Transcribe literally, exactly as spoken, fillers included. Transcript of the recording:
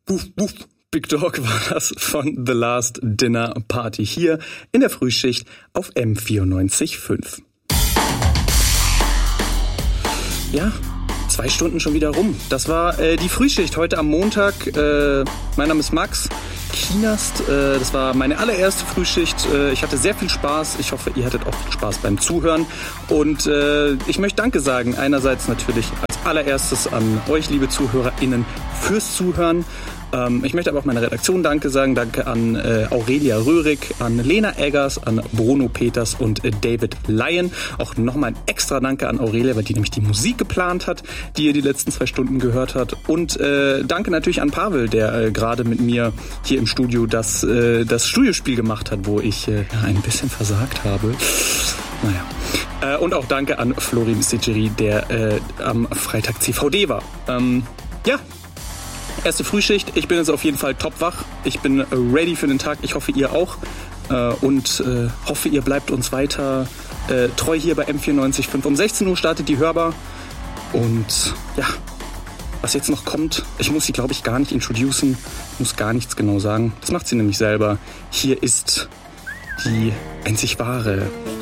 Wuff, wuff. Big Dog war das von The Last Dinner Party hier in der Frühschicht auf M vierundneunzig Komma fünf. Ja, zwei Stunden schon wieder rum. Das war äh, die Frühschicht heute am Montag. Äh, mein Name ist Max Kienast. Äh, das war meine allererste Frühschicht. Äh, ich hatte sehr viel Spaß. Ich hoffe, ihr hattet auch viel Spaß beim Zuhören. Und äh, ich möchte Danke sagen. Einerseits natürlich als allererstes an euch, liebe ZuhörerInnen, fürs Zuhören. Ähm, ich möchte aber auch meiner Redaktion Danke sagen. Danke an äh, Aurelia Röhrig, an Lena Eggers, an Bruno Peters und äh, David Lyon. Auch nochmal ein extra Danke an Aurelia, weil die nämlich die Musik geplant hat, die ihr die letzten zwei Stunden gehört habt. Und äh, danke natürlich an Pavel, der äh, gerade mit mir hier im Studio das, äh, das Studiospiel gemacht hat, wo ich äh, ein bisschen versagt habe. Naja. Äh, und auch danke an Florin Sigeri, der äh, am Freitag C V D war. Ähm, ja. Erste Frühschicht, ich bin jetzt auf jeden Fall top wach. Ich bin ready für den Tag, ich hoffe ihr auch. Äh, und äh, hoffe ihr bleibt uns weiter äh, treu hier bei M vierundneunzig Komma fünf. Um sechzehn Uhr startet die Hörbar. Und ja, was jetzt noch kommt, ich muss sie glaube ich gar nicht introducen, muss gar nichts genau sagen. Das macht sie nämlich selber. Hier ist die einzig wahre